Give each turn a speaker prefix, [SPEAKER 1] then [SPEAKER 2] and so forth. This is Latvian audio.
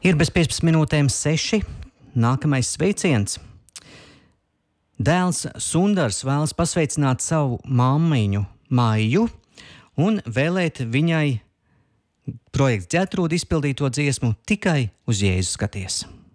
[SPEAKER 1] Ir bez 15 minūtēm 6. Nākamais sveiciens. Dēls Sundars vēlas pasveicināt savu mammiņu Maiju un vēlēt viņai projekts Ģertrūde izpildīto dziesmu Tikai uz Jēzu skaties.